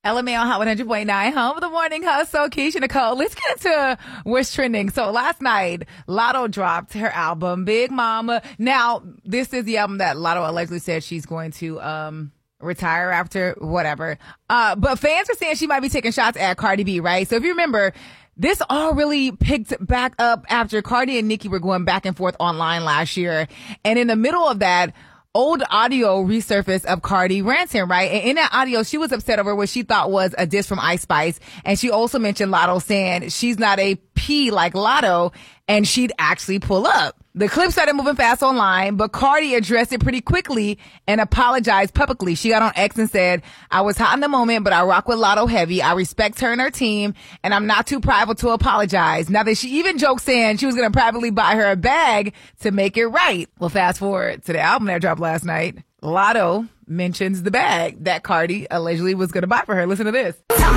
LMA on Hot 100.9, home of the morning hustle. Keisha Nicole. Let's get into what's trending. So last night, Lotto dropped her album, Big Mama. Now, this is the album that Lotto allegedly said she's going to retire after, whatever. But fans are saying she might be taking shots at Cardi B, right? So if you remember, this all really picked back up after Cardi and Nicki were going back and forth online last year. And in the middle of that, old audio resurfaced of Cardi ranting, right? And in that audio, she was upset over what she thought was a diss from Ice Spice. And she also mentioned Lotto saying she's not a P like Lotto and she'd actually pull up. The clip started moving fast online, but Cardi addressed it pretty quickly and apologized publicly. She got on X and said, I was hot in the moment, but I rock with Lotto heavy. I respect her and her team, and I'm not too prideful to apologize. Now that she even joked saying she was going to privately buy her a bag to make it right. Well, fast forward to the album that dropped last night. Lotto mentions the bag that Cardi allegedly was going to buy for her. Listen to this.